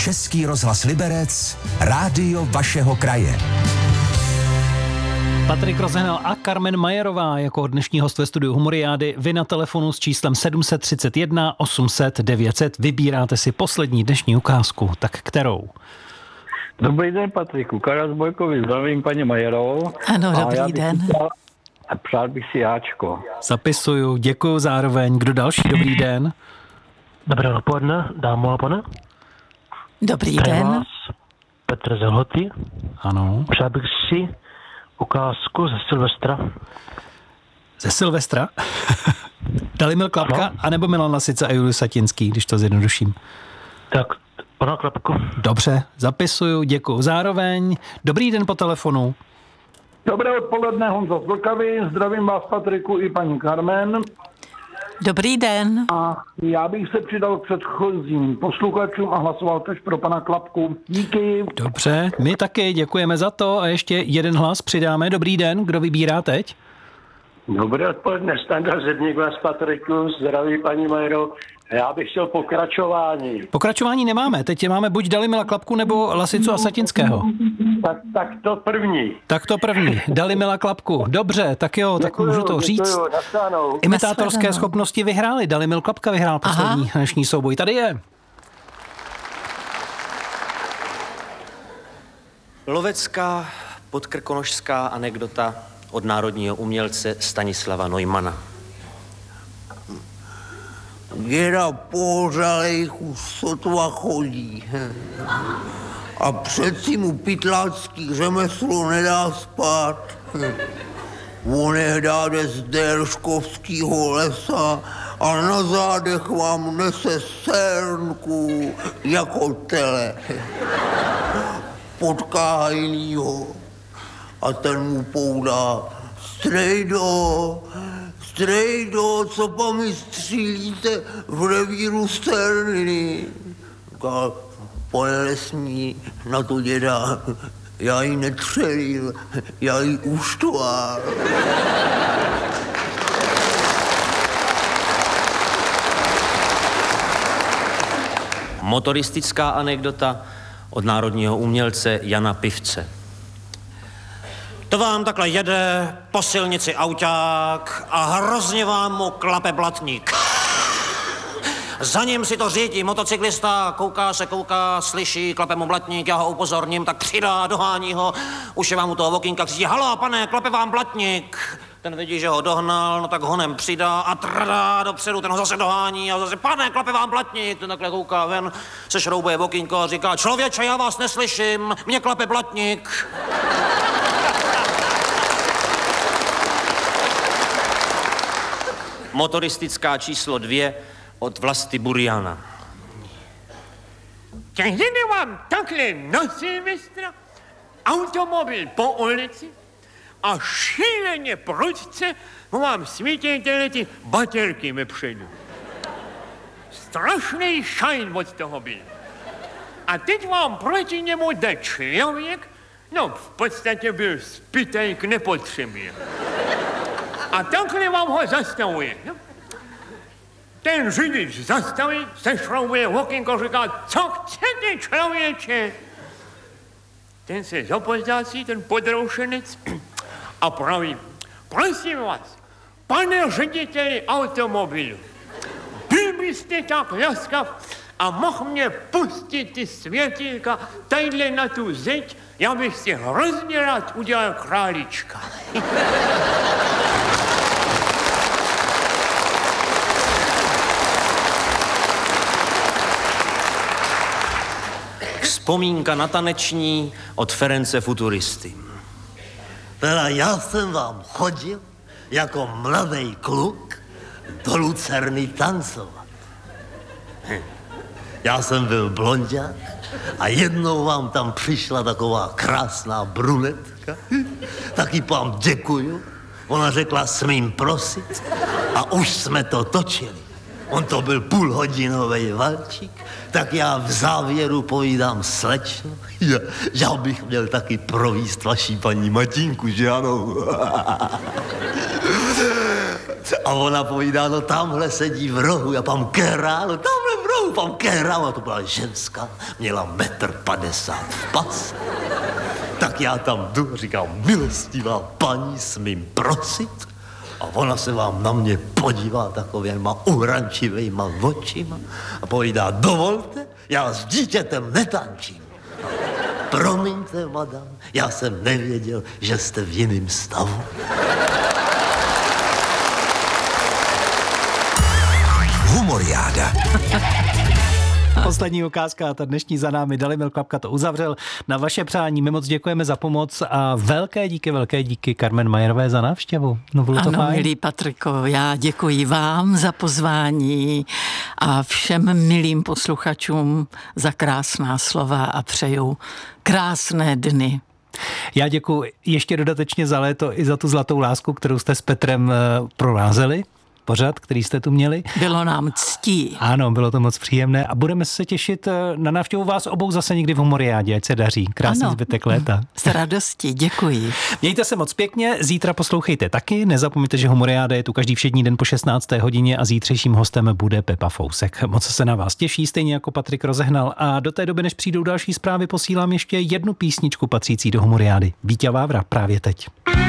Český rozhlas Liberec, rádio vašeho kraje. Patrik Rozehnal a Carmen Majerová jako dnešní host ve studiu Humoriády. Vy na telefonu s číslem 731 800 900 vybíráte si poslední dnešní ukázku. Tak kterou? Dobrý den, Patriku. Karel z Bojkovi, zdravím paní Majerovou. Ano, dobrý den. A přál bych si jáčko. Zapisuju, děkuju zároveň. Kdo další? Dobrý den. Dobré odpoledne, dámo a pane. Dobrý den. Petr Zelhotý. Ano. Přál bych si ukázku ze Silvestra. Ze Silvestra? Dalimil Klapka, anebo Milan Lasica a Julius Satinský, když to zjednoduším. Tak, pana Klapku. Dobře, zapisuju, děkuju zároveň. Dobrý den po telefonu. Dobré odpoledne, Honza z Vltavy. Zdravím vás, Patriku, i paní Carmen. Dobrý den. A já bych se přidal k předchozím posluchačům a hlasoval tež pro pana Klapku. Díky. Dobře, my taky děkujeme za to a ještě jeden hlas přidáme. Dobrý den, kdo vybírá teď? Dobré odpoledne, Standa Zedník vás, Patriku, zdraví paní Majero. Já bych chtěl pokračování. Pokračování nemáme, teď máme buď Dalimila Klapku nebo Lasicu a Satinského. Tak to první. Tak to první, Dalimila Klapku. Dobře, tak jo, tak můžu to říct. Imitátorské schopnosti vyhráli, Dalimil Klapka vyhrál poslední dnešní souboj. Tady je. Lovecká podkrkonošská anekdota od národního umělce Stanislava Neumana. Děda pohřalej už sotva chodí. A přeci mu pytlácký řemeslo nedá spát. Onehdá jde z Derškovskýho lesa a na zádech vám nese sérnku jako tele. Potká hajnýho a ten mu poudá: Strejdo, co pa mi střílíte v revíru Sterniny? Říká: pane lesní, na to děda, já ji netřelil, já ji uštval. Motoristická anekdota od národního umělce Jana Pivce. To vám takhle jede po silnici auták a hrozně vám mu klape blatník. Za ním si to řídí motocyklista, kouká, slyší, klape mu blatník, já ho upozorním, tak přidá, dohání ho, už je vám u toho okýnka, křičí: halo, pane, klape vám blatník. Ten vidí, že ho dohnal, no tak honem přidá a trdá dopředu, ten ho zase dohání a zase: pane, klape vám blatník. Ten takhle kouká ven, se šroubuje v okýnko a říká: člověče, já vás neslyším, mě klape blatník. Motoristická číslo 2 od Vlasty Buriana. Jede vám takhle na Silvestra automobil po ulici a šíleně prudce vám svítí ty baterky vepředu. Strašný šajn od toho byl. A teď vám proti němu jde člověk, no v podstatě byl zbytej k nepotřebě. A takhle vám ho zastavuje. No? Ten řidič zastaví, sešroubuje okýnko, říká: co chcete, člověče? Ten se zapozdácí, ten podroušenec, a praví: prosím vás, pane řediteli automobilu, byl byste tak laskav a mohl mě pustit ty světýlka tadyhle na tu zeď, já bych si hrozně rád udělal králička. Vzpomínka na taneční od Ference Futuristy. Teda já jsem vám chodil jako mladý kluk do Lucerny tancovat. Já jsem byl blonďák a jednou vám tam přišla taková krásná brunetka. Taky vám děkuju. Ona řekla: smím prosit, a už jsme to točili. On to byl půlhodinový valčík, tak já v závěru povídám: slečno, já bych měl taky províst vaší paní Matinku, že ano? A ona povídá: no tamhle sedí v rohu, já pám král, tamhle v rohu, pan Kehrava, to byla ženská, měla 1,50 m v pas. Tak já tam jdu, říkám, milostivá paní, smím prosit? A ona se vám na mě podívá takovýma uhrančivýma očima a povídá, dovolte, já s dítětem netančím. Promiňte, madam, já jsem nevěděl, že jste v jiném stavu. Humoriáda. Poslední ukázka, ta dnešní za námi, Dalimil Klapka to uzavřel. Na vaše přání my moc děkujeme za pomoc a velké díky Carmen Mayerové za návštěvu. No, bylo to ano, fajn. milý Patriko, já děkuji vám za pozvání a všem milým posluchačům za krásná slova a přeju krásné dny. Já děkuji ještě dodatečně za léto i za tu zlatou lásku, kterou jste s Petrem provázeli. Pořad, který jste tu měli. Bylo nám ctí. Ano, bylo to moc příjemné a budeme se těšit na návštěvu vás obou zase někdy v Humoriádě, ať se daří. Krásný zbytek léta. S radostí, děkuji. Mějte se moc pěkně, zítra poslouchejte taky, nezapomeňte, že Humoriáda je tu každý všední den po 16. hodině a zítřejším hostem bude Pepa Fousek. Moc se na vás těší, stejně jako Patrik Rozehnal a do té doby, než přijdou další zprávy, posílám ještě jednu písničku patřící do Humoriády. Víťa Vávra právě teď.